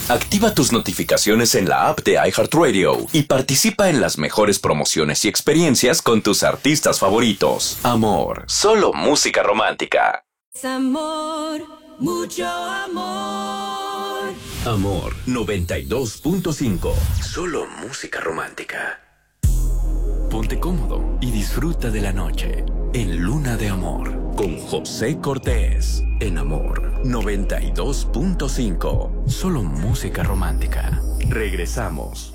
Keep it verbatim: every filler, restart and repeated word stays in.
Activa tus notificaciones en la app de iHeartRadio y participa en las mejores promociones y experiencias con tus artistas favoritos. Amor, solo música romántica. Amor, mucho amor. Amor noventa y dos punto cinco. Solo música romántica. Ponte cómodo y disfruta de la noche en Luna de Amor con José Cortés en Amor noventa y dos punto cinco. Solo música romántica. Regresamos.